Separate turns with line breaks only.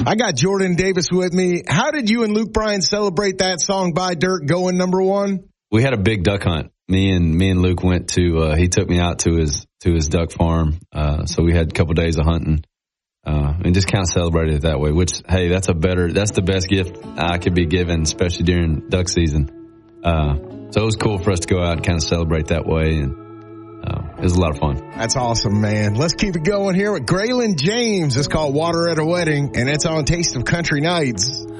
I got Jordan Davis with me. How did you and Luke Bryan celebrate that song by Dirk going number one?
We had a big duck hunt. Me and Luke went to. He took me out to his duck farm. So we had a couple days of hunting, and just kind of celebrated it that way. Which, hey, that's the best gift I could be given, especially during duck season. So it was cool for us to go out and kind of celebrate that way, and it was a lot of fun.
That's awesome, man. Let's keep it going here with Graylin James. It's called Water at a Wedding, and it's on Taste of Country Nights.